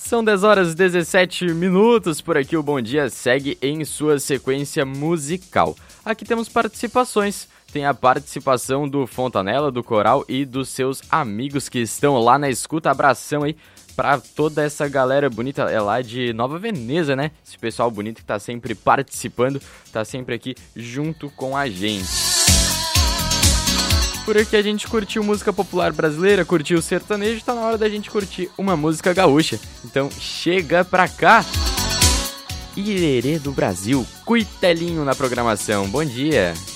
São 10 horas e 17 minutos, por aqui o Bom Dia segue em sua sequência musical. Aqui temos participações, tem a participação do Fontanella, do Coral e dos seus amigos que estão lá na escuta. Abração aí pra toda essa galera bonita, é lá de Nova Veneza, né? Esse pessoal bonito que tá sempre participando, tá sempre aqui junto com a gente. Por aqui a gente curtiu música popular brasileira, curtiu o sertanejo, tá na hora da gente curtir uma música gaúcha. Então chega pra cá! Irerê do Brasil, Cuitelinho na programação. Bom dia!